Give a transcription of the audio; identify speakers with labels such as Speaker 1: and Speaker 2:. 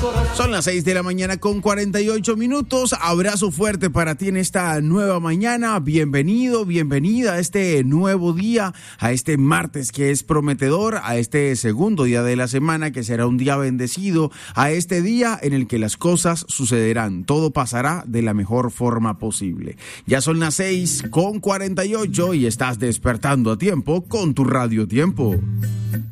Speaker 1: Son las 6 de la mañana con 48 minutos. Abrazo fuerte para ti en esta nueva mañana. Bienvenido, bienvenida a este nuevo día, a este martes que es prometedor, a este segundo día de la semana que será un día bendecido, a este día en el que las cosas sucederán. Todo pasará de la mejor forma posible. Ya son las 6 con 48 y estás despertando a tiempo con tu Radio Tiempo.